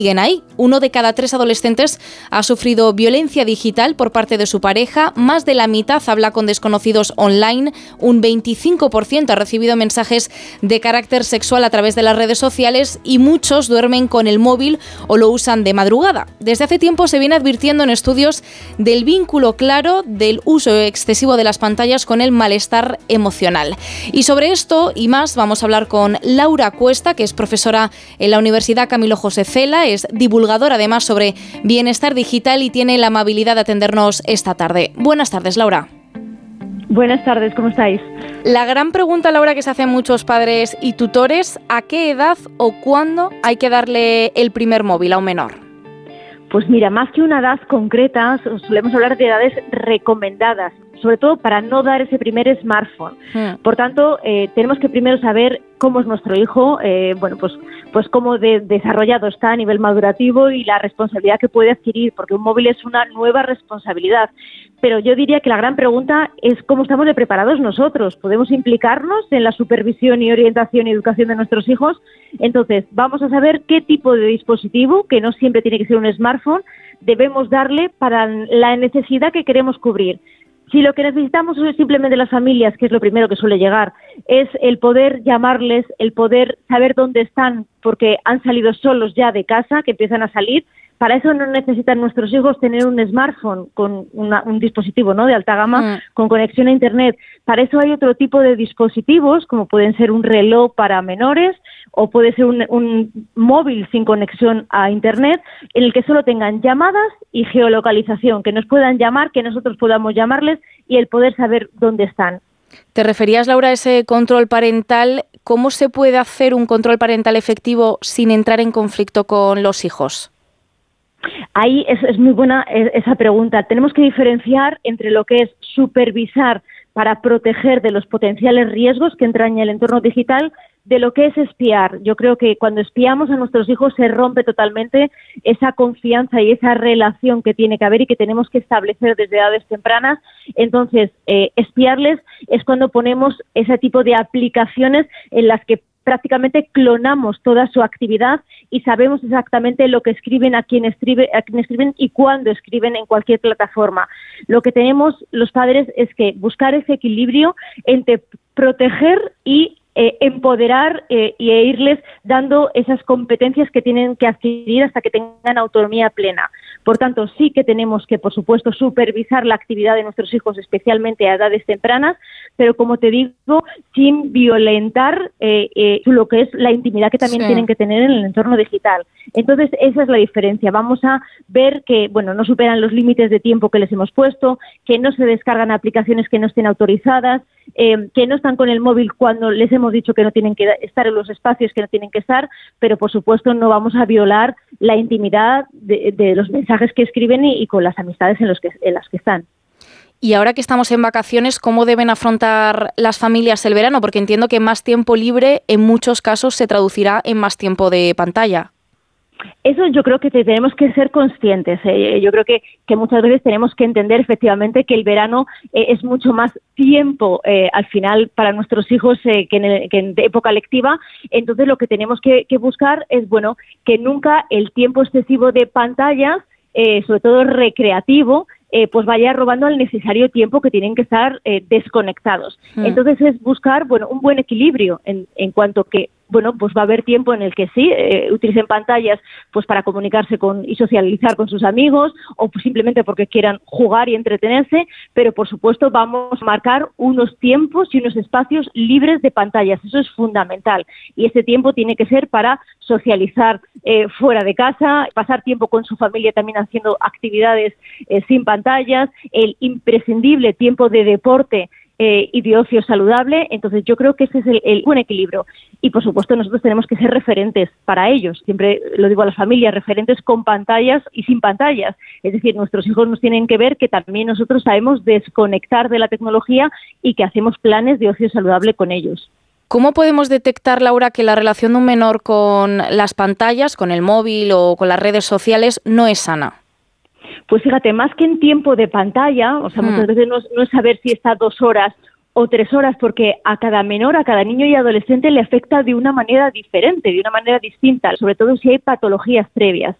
Siguen ahí. 1 de cada 3 adolescentes ha sufrido violencia digital por parte de su pareja, más de la mitad habla con desconocidos online, un 25% ha recibido mensajes de carácter sexual a través de las redes sociales y muchos duermen con el móvil o lo usan de madrugada. Desde hace tiempo se viene advirtiendo en estudios del vínculo claro del uso excesivo de las pantallas con el malestar emocional. Y sobre esto y más vamos a hablar con Laura Cuesta, que es profesora en la Universidad Camilo José Cela, es divulgadora además sobre bienestar digital y tiene la amabilidad de atendernos esta tarde. Buenas tardes, Laura. Buenas tardes, ¿cómo estáis? La gran pregunta, Laura, que se hacen muchos padres y tutores, ¿a qué edad o cuándo hay que darle el primer móvil a un menor? Pues mira, más que una edad concreta, solemos hablar de edades recomendadas, sobre todo para no dar ese primer smartphone. Por tanto, tenemos que primero saber cómo es nuestro hijo, pues cómo desarrollado está a nivel madurativo y la responsabilidad que puede adquirir, porque un móvil es una nueva responsabilidad. Pero yo diría que la gran pregunta es cómo estamos de preparados nosotros. ¿Podemos implicarnos en la supervisión y orientación y educación de nuestros hijos? Entonces, vamos a saber qué tipo de dispositivo, que no siempre tiene que ser un smartphone, debemos darle para la necesidad que queremos cubrir. Si lo que necesitamos es simplemente las familias, que es lo primero que suele llegar, es el poder llamarles, el poder saber dónde están porque han salido solos ya de casa, que empiezan a salir. Para eso no necesitan nuestros hijos tener un smartphone con un dispositivo, ¿no?, de alta gama con conexión a Internet. Para eso hay otro tipo de dispositivos, como pueden ser un reloj para menores o puede ser un móvil sin conexión a Internet, en el que solo tengan llamadas y geolocalización, que nos puedan llamar, que nosotros podamos llamarles y el poder saber dónde están. Te referías, Laura, a ese control parental. ¿Cómo se puede hacer un control parental efectivo sin entrar en conflicto con los hijos? Ahí es muy buena esa pregunta. Tenemos que diferenciar entre lo que es supervisar para proteger de los potenciales riesgos que entraña el entorno digital de lo que es espiar. Yo creo que cuando espiamos a nuestros hijos se rompe totalmente esa confianza y esa relación que tiene que haber y que tenemos que establecer desde edades tempranas. Entonces, espiarles es cuando ponemos ese tipo de aplicaciones en las que prácticamente clonamos toda su actividad y sabemos exactamente lo que escriben, a quién escriben y cuándo escriben en cualquier plataforma. Lo que tenemos los padres es que buscar ese equilibrio entre proteger y empoderar e irles dando esas competencias que tienen que adquirir hasta que tengan autonomía plena. Por tanto, sí que tenemos que, por supuesto, supervisar la actividad de nuestros hijos, especialmente a edades tempranas, pero, como te digo, sin violentar lo que es la intimidad que también tienen que tener en el entorno digital. Entonces, esa es la diferencia. Vamos a ver que, no superan los límites de tiempo que les hemos puesto, que no se descargan aplicaciones que no estén autorizadas, que no están con el móvil cuando les hemos dicho que no tienen que estar en los espacios que no tienen que estar, pero por supuesto no vamos a violar la intimidad de los mensajes que escriben y con las amistades en las que están. Y ahora que estamos en vacaciones, ¿cómo deben afrontar las familias el verano? Porque entiendo que más tiempo libre en muchos casos se traducirá en más tiempo de pantalla. Eso yo creo que tenemos que ser conscientes. Yo creo que muchas veces tenemos que entender efectivamente que el verano es mucho más tiempo al final para nuestros hijos que en época lectiva. Entonces lo que tenemos que buscar es que nunca el tiempo excesivo de pantallas, sobre todo recreativo, pues vaya robando el necesario tiempo que tienen que estar desconectados. Entonces es buscar un buen equilibrio en cuanto que pues va a haber tiempo en el que sí utilicen pantallas pues para comunicarse y socializar con sus amigos o pues simplemente porque quieran jugar y entretenerse, pero por supuesto vamos a marcar unos tiempos y unos espacios libres de pantallas. Eso es fundamental y ese tiempo tiene que ser para socializar fuera de casa, pasar tiempo con su familia también haciendo actividades sin pantallas, el imprescindible tiempo de deporte y de ocio saludable. Entonces yo creo que ese es el buen equilibrio y por supuesto nosotros tenemos que ser referentes para ellos, siempre lo digo a las familias, referentes con pantallas y sin pantallas, es decir, nuestros hijos nos tienen que ver que también nosotros sabemos desconectar de la tecnología y que hacemos planes de ocio saludable con ellos. ¿Cómo podemos detectar, Laura, que la relación de un menor con las pantallas, con el móvil o con las redes sociales no es sana? Pues fíjate, más que en tiempo de pantalla, o sea, muchas veces no es saber si está 2 horas o 3 horas, porque a cada menor, a cada niño y adolescente le afecta de una manera diferente, de una manera distinta, sobre todo si hay patologías previas.